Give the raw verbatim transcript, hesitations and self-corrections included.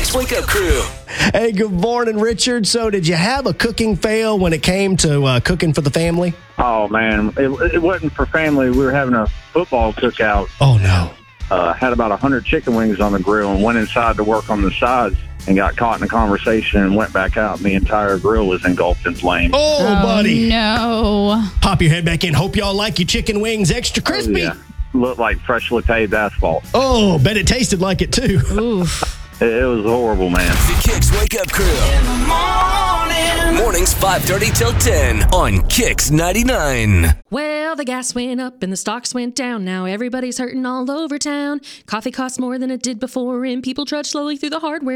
Kicks Wake Up Crew. Hey, good morning, Richard. So did you have a cooking fail when it came to uh, cooking for the family? Oh, man. It, it wasn't for family. We were having a football cookout. Oh, no. Uh, had about one hundred chicken wings on the grill and went inside to work on the sides and got caught in a conversation and went back out, and the entire grill was engulfed in flames. Oh, Oh, buddy. no. Pop your head back in. Hope y'all like your chicken wings extra crispy. Yeah. Looked like freshly paved asphalt. Oh, bet it tasted like it, too. Oof. It, it was horrible, man. The Kicks Wake Up Crew. In the morning. Mornings five thirty till ten on Kicks ninety-nine. Well, the gas went up and the stocks went down. Now everybody's hurting all over town. Coffee costs more than it did before, and people trudge slowly through the hardware